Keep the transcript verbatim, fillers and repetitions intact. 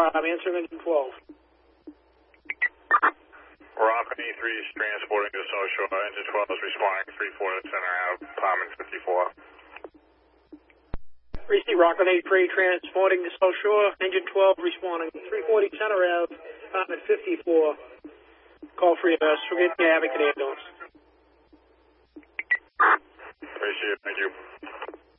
I'm answering engine twelve. Rock E three is transporting to South Shore. Engine twelve is responding three forty Center Ave, apartment fifty-four. three C Rocket eight three transporting to South Shore. Engine twelve responding three forty Center Ave, apartment fifty-four. Call for your nurse. We'll get the Advocate ambulance. Appreciate it. Thank you.